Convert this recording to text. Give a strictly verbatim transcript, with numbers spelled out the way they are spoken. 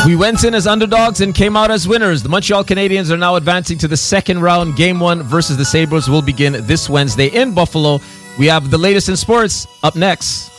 We went in as underdogs and came out as winners. The Montreal Canadiens are now advancing to the second round. Game one versus the Sabres will begin this Wednesday in Buffalo. We have the latest in sports up next.